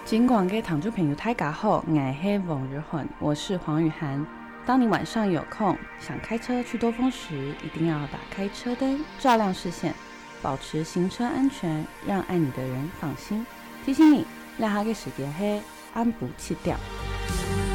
尽管给躺住朋友太嘎后，爱黑王日混，我是黄雨涵。当你晚上有空想开车去多峰时，一定要打开车灯，照亮视线，保持行车安全，让爱你的人放心。提醒你，让他给时间黑，安不弃掉。